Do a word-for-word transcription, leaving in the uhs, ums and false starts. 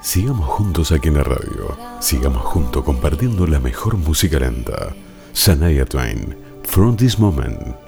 Sigamos juntos aquí en la radio. Sigamos juntos compartiendo la mejor música lenta. Shania Twain, From This Moment.